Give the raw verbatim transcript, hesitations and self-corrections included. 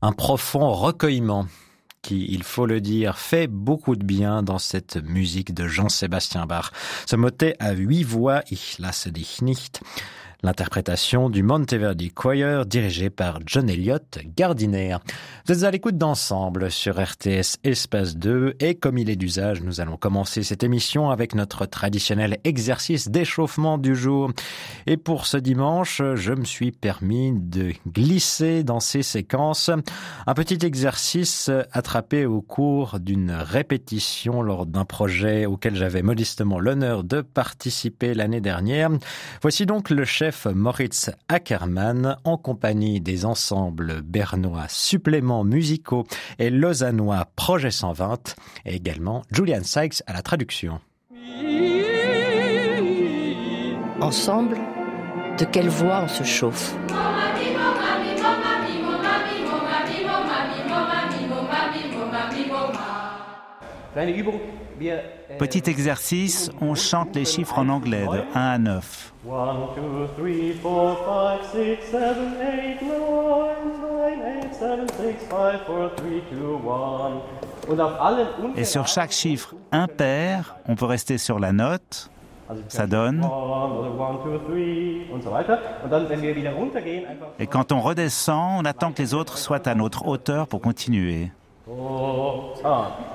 Un profond recueillement qui, il faut le dire, fait beaucoup de bien dans cette musique de Jean-Sébastien Bach. Ce motet à huit voix, Ich lasse dich nicht. L'interprétation du Monteverdi Choir dirigée par John Elliott Gardiner. Vous êtes à l'écoute d'Ensemble sur R T S Espace deux et comme il est d'usage, nous allons commencer cette émission avec notre traditionnel exercice d'échauffement du jour. Et pour ce dimanche, je me suis permis de glisser dans ces séquences un petit exercice attrapé au cours d'une répétition lors d'un projet auquel j'avais modestement l'honneur de participer l'année dernière. Voici donc le chef Moritz Ackermann en compagnie des ensembles bernois Suppléments musicaux et lausannois Projet cent vingt et également Julian Sykes à la traduction. Ensemble, de quelle voix on se chauffe ? Petit exercice, on chante les chiffres en anglais de un à neuf. Et sur chaque chiffre impair, on peut rester sur la note. Ça donne. Et quand on redescend, on attend que les autres soient à notre hauteur pour continuer.